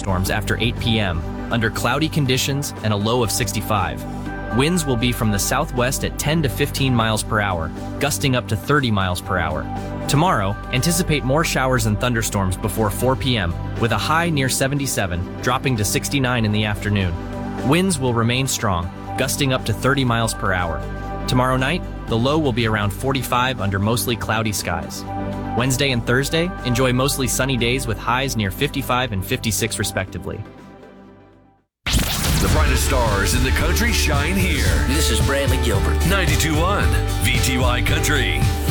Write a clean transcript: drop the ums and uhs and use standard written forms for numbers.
thunderstorms after 8 p.m., under cloudy conditions and a low of 65. Winds will be from the southwest at 10 to 15 miles per hour, gusting up to 30 miles per hour. Tomorrow, anticipate more showers and thunderstorms before 4 p.m., with a high near 77, dropping to 69 in the afternoon. Winds will remain strong, gusting up to 30 miles per hour. Tomorrow night, the low will be around 45 under mostly cloudy skies. Wednesday and Thursday, enjoy mostly sunny days with highs near 55 and 56 respectively. The brightest stars in the country shine here. This is Bradley Gilbert. 92.1 VTY Country.